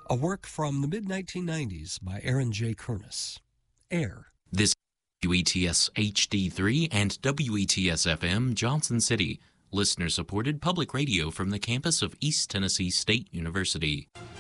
a work from the mid-1990s by Aaron J. Kernis. Air. This is WETS HD3 and WETS FM Johnson City, listener-supported public radio from the campus of East Tennessee State University.